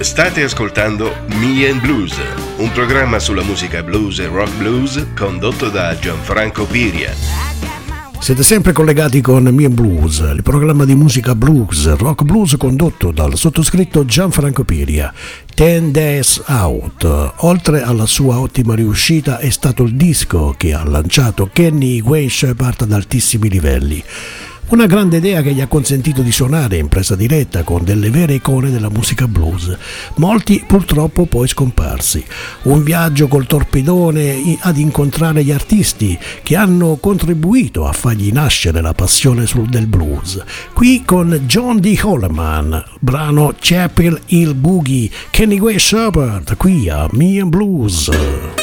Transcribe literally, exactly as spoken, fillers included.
State ascoltando Me and Blues, un programma sulla musica blues e rock blues condotto da Gianfranco Piria. Siete sempre collegati con Me and Blues, il programma di musica blues, rock blues condotto dal sottoscritto Gianfranco Piria. Ten Days Out, oltre alla sua ottima riuscita, è stato il disco che ha lanciato Kenny Wayne Shepherd ad altissimi livelli. Una grande idea che gli ha consentito di suonare in presa diretta con delle vere icone della musica blues, molti purtroppo poi scomparsi. Un viaggio col torpedone ad incontrare gli artisti che hanno contribuito a fargli nascere la passione sul del blues. Qui con John D. Holman, brano Chapel Hill Boogie, Kenny Wayne Shepherd, qui a Me and Blues.